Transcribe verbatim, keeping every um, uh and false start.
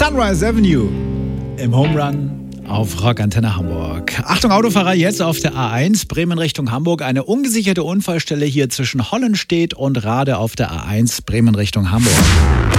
Sunrise Avenue im Home Run auf Rock Antenne Hamburg. Achtung Autofahrer, jetzt auf der A eins, Bremen Richtung Hamburg. Eine ungesicherte Unfallstelle hier zwischen Hollenstedt und Rade auf der A eins, Bremen Richtung Hamburg.